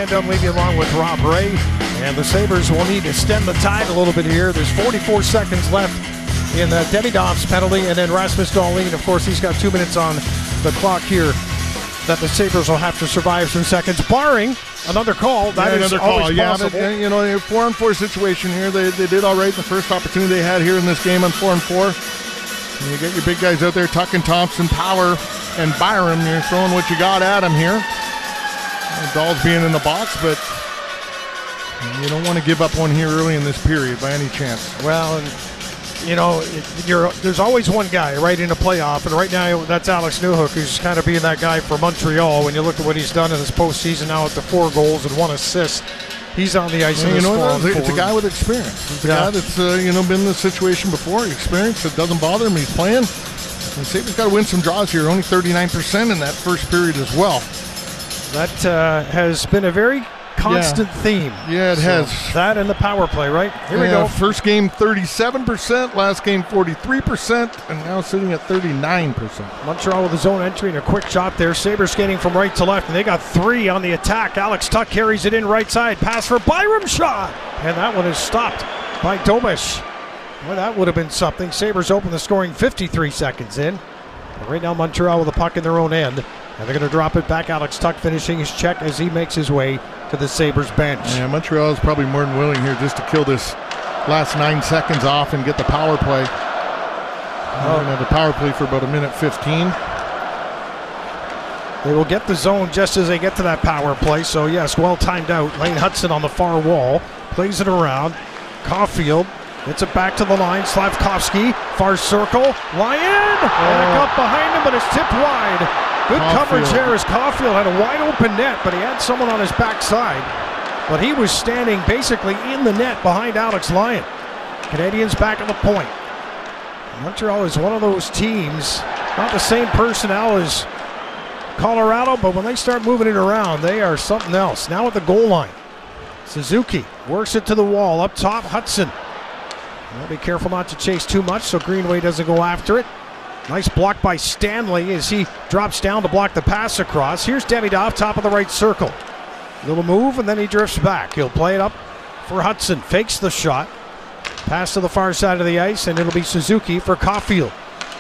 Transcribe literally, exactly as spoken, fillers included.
Van Dunleavy along with Rob Ray. And the Sabres will need to stem the tide a little bit here. There's forty-four seconds left in uh, Demidov's penalty. And then Rasmus Dahlin, of course, he's got two minutes on the clock here that the Sabres will have to survive some seconds, barring another call. That yeah, is another always call. Yeah, possible. but, you know, four on four situation here. They, they did all right the first opportunity they had here in this game on four and four. And you get your big guys out there, Tuck and Thompson, Power, and Byram. You're throwing what you got at them here. Dahl's being in the box, but you don't want to give up one here early in this period by any chance. Well, and you know, you're, there's always one guy right in a playoff, and right now that's Alex Newhook, who's kind of being that guy for Montreal. When you look at what he's done in his postseason now with the four goals and one assist, he's on the ice. And in you this know four what? It's a guy with experience. It's a yeah. guy that's uh, you know been in this situation before. Experience. It doesn't bother him. He's playing. And Sabres got to win some draws here. Only thirty-nine percent in that first period as well. That uh, has been a very constant yeah. theme. Yeah, it so has. That and the power play, right? Here yeah, we go. First game thirty-seven percent, last game forty-three percent, and now sitting at thirty-nine percent. Montreal with his own entry and a quick shot there. Sabres skating from right to left, and they got three on the attack. Alex Tuck carries it in right side. Pass for Byram, shot! And that one is stopped by Domish. Well, that would have been something. Sabres open the scoring fifty-three seconds in. But right now Montreal with the puck in their own end. And they're going to drop it back. Alex Tuck finishing his check as he makes his way to the Sabres bench. Yeah, Montreal is probably more than willing here just to kill this last nine seconds off and get the power play. Oh. We're going to have the power play for about a minute fifteen. They will get the zone just as they get to that power play. So, yes, well timed out. Lane Hudson on the far wall. Plays it around. Caulfield gets it back to the line. Slavkovsky, far circle. Lyon! Oh. And it got behind him, but it's tipped wide. Good Caulfield. coverage here as Caulfield had a wide open net, but he had someone on his backside. But he was standing basically in the net behind Alex Lyon. Canadians back at the point. Montreal is one of those teams, not the same personnel as Colorado, but when they start moving it around, they are something else. Now at the goal line, Suzuki works it to the wall. Up top, Hudson. Well, be careful not to chase too much so Greenway doesn't go after it. Nice block by Stanley as he drops down to block the pass across. Here's Demidov, top of the right circle. Little move, and then he drifts back. He'll play it up for Hudson. Fakes the shot. Pass to the far side of the ice, and it'll be Suzuki for Caulfield.